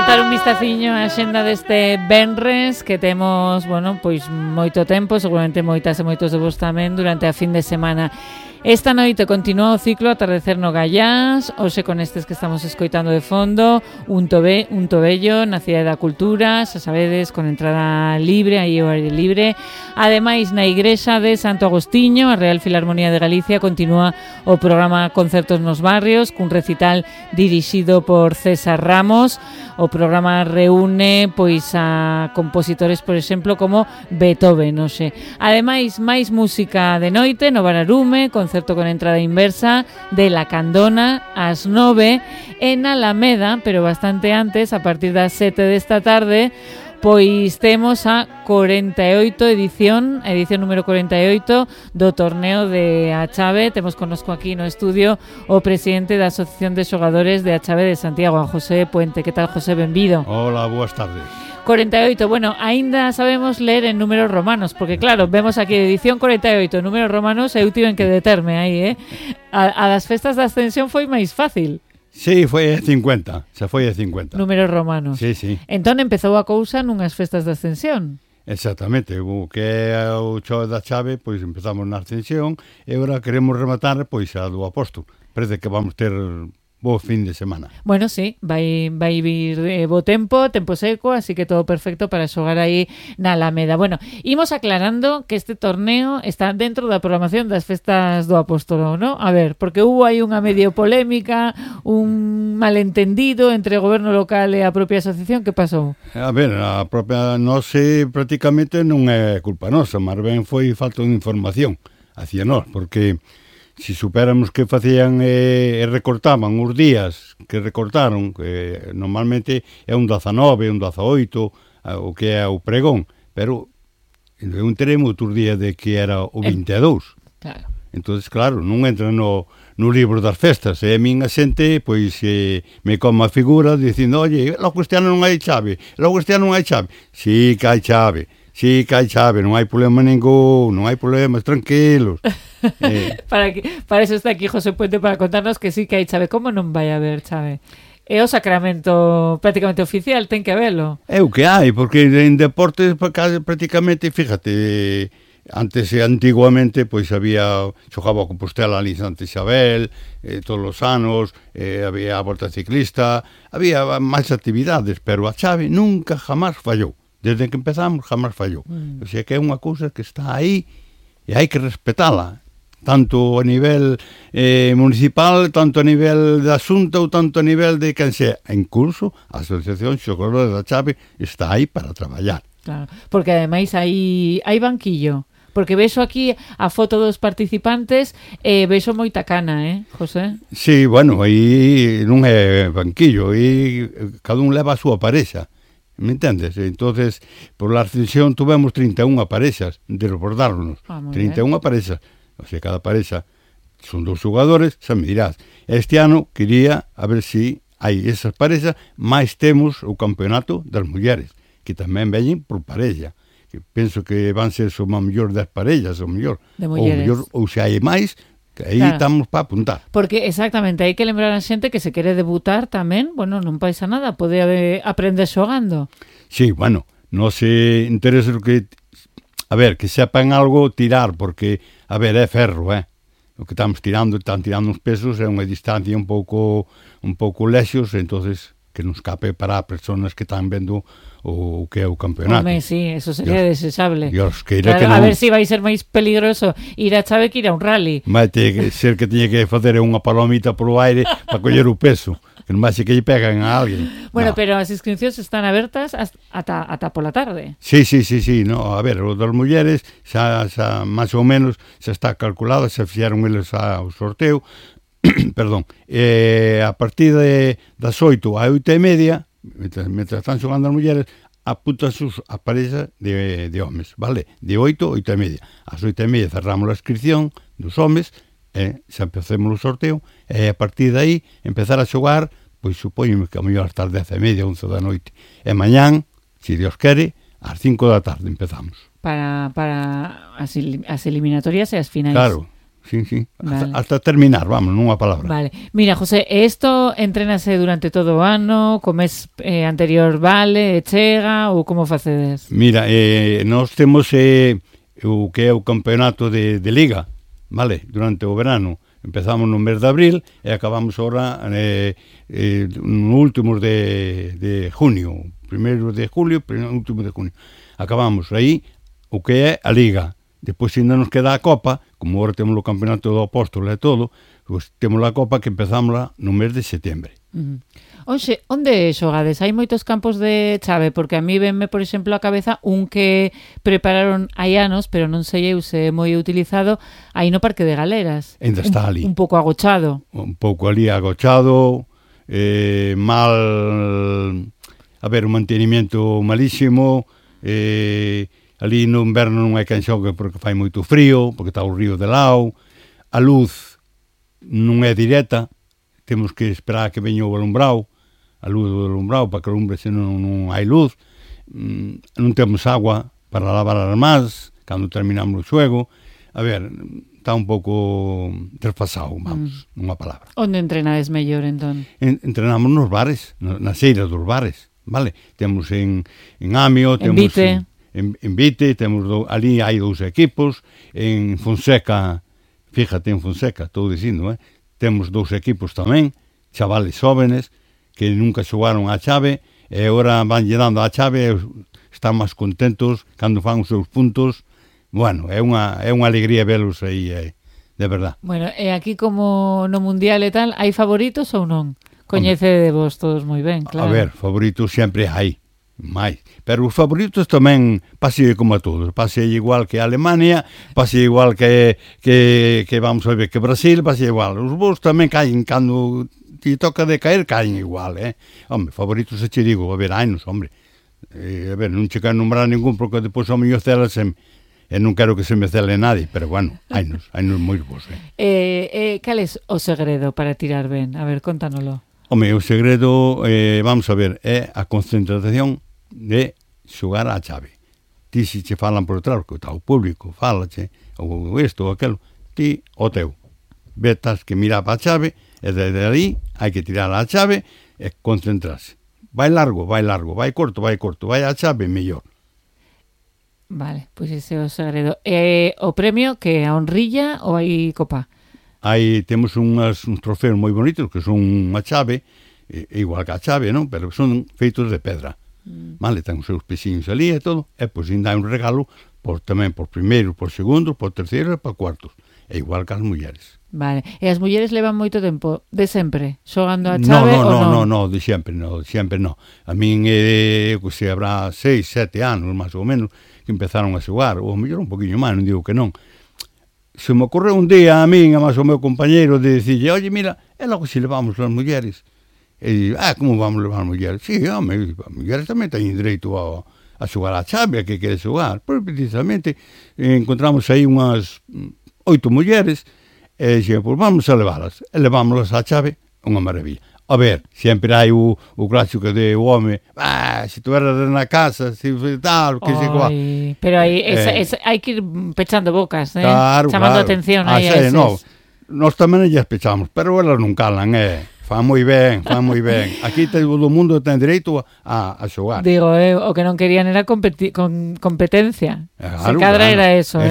botar un vistaciño á xenda deste venres que temos, bueno, pois moito tempo, seguramente moitas e moitos de vos tamén durante a fin de semana. Esta noite continúa o ciclo Atardecer no Gallás, hoxe con estes que estamos escoitando de fondo, un tobello na Cidade da Cultura, xa sabedes, con entrada libre, aí o aire libre. Ademais, na igrexa de Santo Agostiño, a Real Filarmonía de Galicia, continúa o programa Concertos nos Barrios, cun recital dirixido por César Ramos. O programa reúne pois a compositores, por exemplo, como Beethoven, non sei. Ademais, máis música de noite no Bararume, concerto con entrada inversa de La Candona ás 9 en Alameda, pero bastante antes, a partir das 7 desta tarde, pois temos a 48 edición número 48 do torneo de A Chave. Temos connosco aquí no estudio o presidente da Asociación de Xogadores de A Chave de Santiago, a José Puente. Que tal, José? Benvido. Hola, boas tardes. 48, bueno, aínda sabemos ler en números romanos, porque claro, vemos aquí edición 48, números romanos, eu tiven que determe aí, a das festas da Ascensión foi máis fácil. Sí, foi a 50, xa foi a 50. Números romanos. Sí, sí. Entón empezou a cousa nunhas festas da Ascensión. Exactamente, o que é o Chove da Chave, pois empezamos na Ascensión e agora queremos rematar pois a do Apóstol. Parece que vamos ter bo fin de semana. Bueno, sí, vai vir bo tempo seco, así que todo perfecto para xogar aí na Alameda. Bueno, imos aclarando que este torneo está dentro da programación das festas do Apóstolo, ¿no? A ver, porque hubo aí unha medio polémica, un malentendido entre o goberno local e a propia asociación. Que pasou? A ver, a propia nose prácticamente non é culpa nosa, mas ben foi falta de información hacia nós, porque si supéramos que facían e recortaban os días que recortaron, que normalmente é un 19, un 18, o que é o pregón, pero eu enterei outros días de que era o 22. Claro. Entonces, claro, non entra no libro das festas, e a min a xente, pois, me come a figura dicindo, oye, logo este ano non hai chave, logo este ano non hai chave. Sí que hai chave. Sí, que hai chave, non hai problema ningún, non hai problemas, tranquilos. Para eso está aquí José Puente, para contarnos que sí que hai chave. Como non vai haber chave? É o sacramento prácticamente oficial, ten que habelo. É o que hai, porque en deportes prácticamente, fíjate, antes e antiguamente, pois había, xogaba a Compostela ali en Santa Isabel, todos os anos, había a volta ciclista, había máis actividades, pero a chave nunca jamás fallou. Desde que empezamos, jamás fallou. O sea que é unha cousa que está aí e hai que respetala, tanto a nivel municipal, tanto a nivel da Xunta ou tanto a nivel de quen sea. En curso, a Asociación Xogadores da Chave está aí para traballar. Claro, porque ademais hai banquillo. Porque vexo aquí a foto dos participantes e vexo moita cana, José? Sí, bueno, aí non é banquillo, aí cada un leva a súa parexa. ¿Me entendes? Entonces, por la Ascensión tuvemos 31 parexas de recordarnos. 31 parexas. O sea, cada parexa son 2 xogadores, xa me dirás. Este ano quería a ver si hai esas parexas, máis temos o campeonato das mulleres, que tamén veñen por parexa. Que penso que van ser só máis mellor 10 parellas, ou mellor. De mulleres. Ou se hai máis, que aí estamos para apuntar. Porque, exactamente, hai que lembrar a xente que se quere debutar tamén, bueno, non pasa nada, pode aprender xogando. Sí, bueno, non se interesa que, a ver, que sepan algo tirar, porque, a ver, é ferro, o que están tirando uns pesos, é unha distancia un pouco lexos, entonces que non escape para as personas que están vendo o que é o campeonato. Home, sí, eso sería desexable. Dios, que claro, que non... A ver se vai ser máis peligroso ir a chave que ir a un rally. Vai ter que ser que tiña que facer unha palomita polo aire para coller o peso, que non vai ser que lle pegan a alguén. Bueno, no. Pero as inscripcións están abertas ata pola tarde. Sí, no, a ver, o das mulleres xa máis ou menos xa está calculado, xa fixeron eles ao sorteo. Perdón, a partir das 8 a 8:30, mientras están xogando as mulleres, apuntan a parexas de homes, vale? De 8 a 8:30. As 8:30 cerramos a inscripción dos homes, xa empecemos o sorteo, e a partir de aí empezar a xogar, pois supoño que a mellor hasta as 10:30, 11 da noite. E mañán, se Dios quere, ás 5 da tarde empezamos. Para as eliminatorias e as finais. Claro. sí. Vale. Hasta terminar, vamos, nunha palabra. Vale. Mira, José, isto entrénase durante todo o ano, co mes anterior vale, chega, ou como facedes? Mira, nós temos o que é o campeonato de Liga, vale, durante o verano. Empezamos no mes de abril e acabamos ahora no último de junio, primeiro de julio, último de junio. Acabamos aí o que é a Liga. Depois ainda nos queda a Copa, como agora temos o campeonato do Apóstolo e todo, pues temos a Copa que empezamos no mes de setembro. Oxe, onde xogades? Hai moitos campos de chave, porque a mí venme, por exemplo, a cabeza un que prepararon hai anos, pero non sei eu se é moi utilizado, aí no Parque de Galeras. Ainda está ali. Un pouco agochado. Un pouco ali agochado, mal, a ver, un mantenimiento malísimo, ali no inverno non hai quen xogue porque fai moito frío, porque está o río de lao, a luz non é directa, temos que esperar que veña o alumbrado, a luz do alumbrado, para que alumbre, senón non hai luz, non temos agua para lavar as mans, cando terminamos o xogo, a ver, está un pouco desfasado, vamos, nunha palabra. Onde entrenades mellor, entón? Entrenamos nos bares, nas eiras dos bares, vale? Temos en Amio, temos en Vite, temos ali hai 2 equipos, en Fonseca, fíjate, en Fonseca, estou dicindo, temos 2 equipos tamén, chavales jóvenes, que nunca xogaron a chave, e agora van dando a chave, están máis contentos cando fan os seus puntos. Bueno, é unha alegría velos aí, de verdad. Bueno, e aquí como no Mundial e tal, hai favoritos ou non? Coñece vos todos moi ben, claro. A ver, favoritos sempre hai, máis. Pero os favoritos tamén pase como a todos. Pase igual que a Alemania, pase igual que vamos a ver que Brasil, pase igual. Os vos tamén caen cando te toca de caer, caen igual, Hombre, favoritos se che digo, a ver, hainos, hombre. A ver, non che quero nombrar ningún porque depois o mellor celasem e non quero que se me cele nadie, pero bueno, hainos moi bons, Cal é o segredo para tirar ben? A ver, contánoslo. Home, o segredo, vamos a ver, é a concentración de xogar a chave. Ti se che falan por detrás, que está o público, fálache, ou isto ou aquelo, ti o teu. Vetas que mira para a chave, e desde ali hai que tirar a chave e concentrarse. Vai largo, vai corto, vai a chave, mellor. Vale, pois ese é o segredo. O premio, que a honrilla ou hai copa? Aí temos uns trofeos moi bonitos que son unha chave, igual que a chave, non? Pero son feitos de pedra. Vale, ten os seus pesiños ali e todo, e pois ainda hai un regalo tamén por primeiro, por segundo, por terceiro e por cuartos. É igual que as mulleres. Vale, e as mulleres levan moito tempo, de sempre, xogando a chave ou non? No, de sempre non. A min, se habrá 6, 7 anos, máis ou menos, que empezaron a xogar, ou mellor un poquinho máis, non digo que non. Se me ocorreu un día a min, a máis o meu compañeiro, de dicirlle, oye, mira, é logo se levamos as mulleres. E como vamos levar as mulleres? Sí, home, as mulleres tamén teñen dereito a xogar a chave, a que quere xogar. Pois, precisamente, encontramos aí unhas 8 mulleres, e dixemos, pois vamos a leválas. E levámoslas a chave, unha maravilla. A ver, sempre hai o clásico de o home, se tu eras na casa, se tal, que se cual. Pero aí hai que ir pechando bocas, claro, chamando atención aí a eses. No, nós tamén lles pechamos, pero elas non calan, fan moi ben. Aquí todo o mundo ten dereito a xogar. Digo, o que non querían era competencia. Claro, se cadra era eso,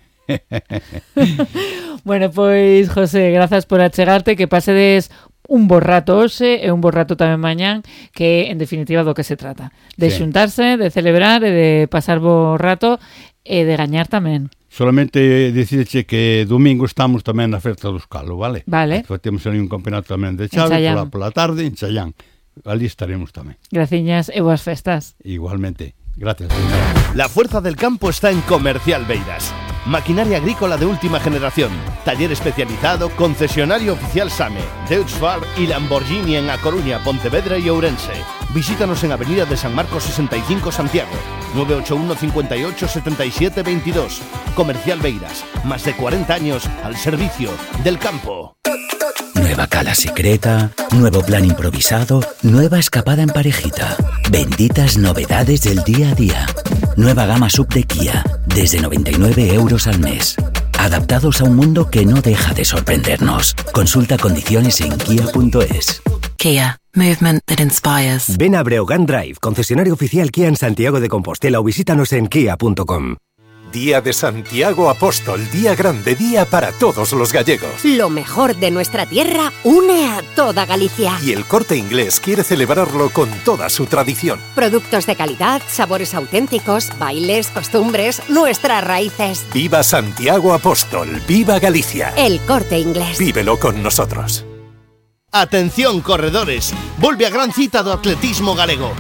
Bueno, pois, José, grazas por achegarte, que pasedes un bo rato hoxe e un bo rato tamén mañán, que en definitiva do que se trata. De xuntarse, de celebrar e de pasar bo rato e de gañar tamén. Solamente dicirche que domingo estamos tamén na Festa dos Calos, vale? Vale. Temos ali un campeonato tamén de chave pola tarde en Challán. Ali estaremos tamén. Graciñas e boas festas. Igualmente. Gracias. La fuerza del campo está en Comercial Beiras. Maquinaria agrícola de última generación. Taller especializado, concesionario oficial SAME, Deutz-Fahr y Lamborghini en A Coruña, Pontevedra y Ourense. Visítanos en Avenida de San Marcos 65 Santiago, 981 58 77 22. Comercial Beiras, más de 40 años al servicio del campo. Nueva cala secreta, nuevo plan improvisado, nueva escapada en parejita. Benditas novedades del día a día. Nueva gama sub de Kia, desde 99 € al mes. adaptados a un mundo que no deja de sorprendernos. Consulta condiciones en kia.es. Kia. Movement that inspires. Ven a Breogán Drive, concesionario oficial Kia en Santiago de Compostela, o visítanos en kia.com. Día de Santiago Apóstol, día grande, día para todos los gallegos. Lo mejor de nuestra tierra une a toda Galicia. Y el Corte Inglés quiere celebrarlo con toda su tradición. Productos de calidad, sabores auténticos, bailes, costumbres, nuestras raíces. ¡Viva Santiago Apóstol! ¡Viva Galicia! El Corte Inglés. Vívelo con nosotros. Atención, corredores, volve a gran cita do atletismo galego.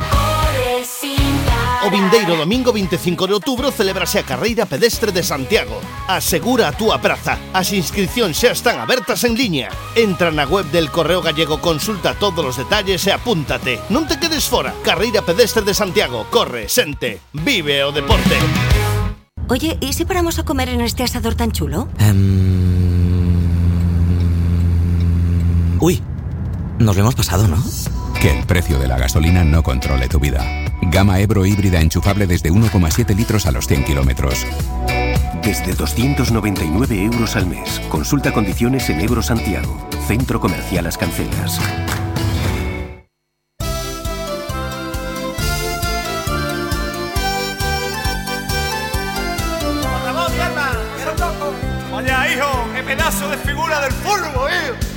O vindeiro domingo 25 de outubro celebrase a carreira pedestre de Santiago. Asegura a túa praza. As inscripcións xa están abertas en liña. Entra na web del Correo Gallego, consulta todos os detalles e apúntate. Non te quedes fora. Carreira pedestre de Santiago. Corre, sente, vive o deporte. Oye, ¿y si paramos a comer en este asador tan chulo? Uy, nos lo hemos pasado, ¿no? Que el precio de la gasolina no controle tu vida. Gama Ebro híbrida enchufable desde 1,7 litros a los 100 kilómetros. Desde 299 euros al mes. Consulta condiciones en Ebro Santiago. Centro Comercial Las Cancelas. Vaya, hijo, qué pedazo de figura del fútbol, hijo.